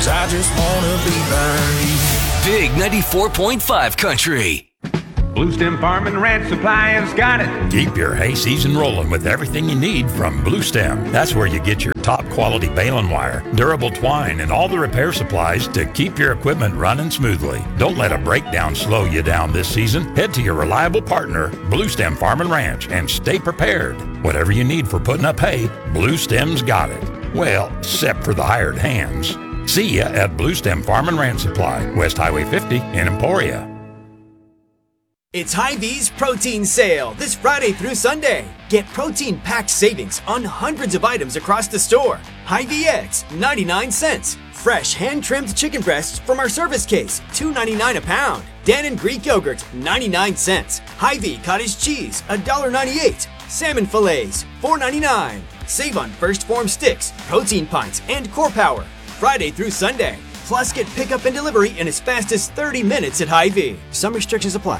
'cause I just wanna be by you. Big 94.5 Country. Blue Stem Farm and Ranch Supply has got it. Keep your hay season rolling with everything you need from Blue Stem. That's where you get your top quality baling wire, durable twine, and all the repair supplies to keep your equipment running smoothly. Don't let a breakdown slow you down this season. Head to your reliable partner, Blue Stem Farm and Ranch, and stay prepared. Whatever you need for putting up hay, Blue Stem's got it. Well, except for the hired hands. See ya at Blue Stem Farm and Ranch Supply, West Highway 50 in Emporia. It's Hy-Vee's Protein Sale this Friday through Sunday. Get protein-packed savings on hundreds of items across the store. Hy-Vee eggs, 99 cents. Fresh hand-trimmed chicken breasts from our service case, $2.99 a pound. Dannon Greek yogurt, 99 cents. Hy-Vee cottage cheese, $1.98. Salmon fillets, $4.99. Save on First Form sticks, protein pints, and Core Power. Friday through Sunday. Plus, get pickup and delivery in as fast as 30 minutes at Hy-Vee. Some restrictions apply.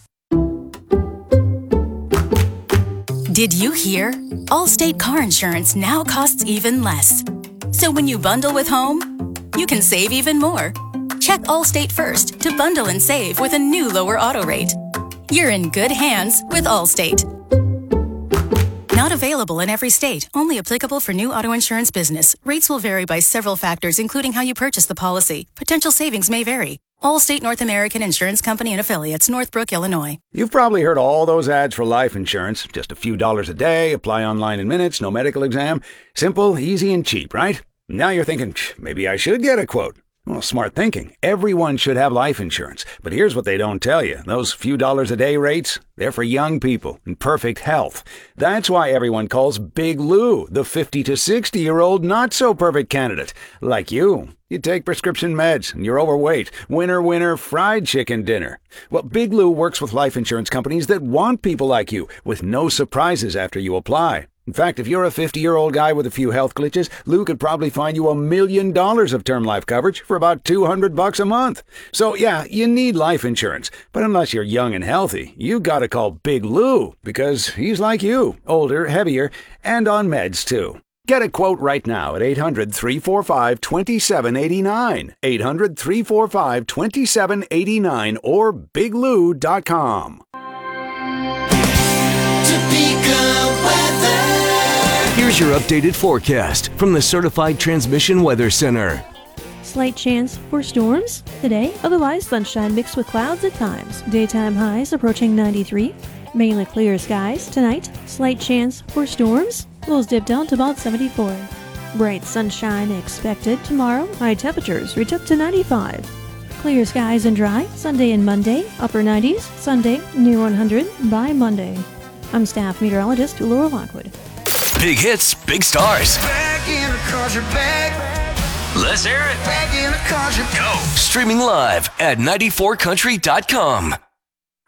Did you hear? Allstate car insurance now costs even less. So when you bundle with home, you can save even more. Check Allstate first to bundle and save with a new lower auto rate. You're in good hands with Allstate. Not available in every state. Only applicable for new auto insurance business. Rates will vary by several factors, including how you purchase the policy. Potential savings may vary. Allstate North American Insurance Company and Affiliates, Northbrook, Illinois. You've probably heard all those ads for life insurance. Just a few dollars a day, apply online in minutes, no medical exam. Simple, easy, and cheap, right? Now you're thinking, maybe I should get a quote. Well, smart thinking. Everyone should have life insurance. But here's what they don't tell you. Those few dollars a day rates, they're for young people in perfect health. That's why everyone calls Big Lou the 50 to 60-year-old not-so-perfect candidate. Like you. You take prescription meds and you're overweight. Winner, winner, fried chicken dinner. Well, Big Lou works with life insurance companies that want people like you with no surprises after you apply. In fact, if you're a 50-year-old guy with a few health glitches, Lou could probably find you $1 million of term life coverage for about $200 a month. So yeah, you need life insurance. But unless you're young and healthy, you gotta call Big Lou because he's like you, older, heavier, and on meds too. Get a quote right now at 800-345-2789, 800-345-2789, or biglou.com. Here's your updated forecast from the Certified Transmission Weather Center. Slight chance for storms today, otherwise sunshine mixed with clouds at times. Daytime highs approaching 93. Mainly clear skies tonight. Slight chance for storms. Lows dip down to about 74. Bright sunshine expected tomorrow. High temperatures reach up to 95. Clear skies and dry Sunday and Monday. Upper 90s. Sunday near 100 by Monday. I'm staff meteorologist Laura Lockwood. Big hits, big stars. Back in the country, back. Let's hear it. Back in the country. Go. Streaming live at 94country.com.